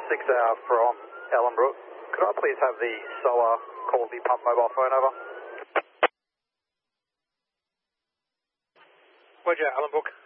6 hour from Ellenbrook. Could I please have the solar quality pump mobile phone over? Roger, Ellenbrook.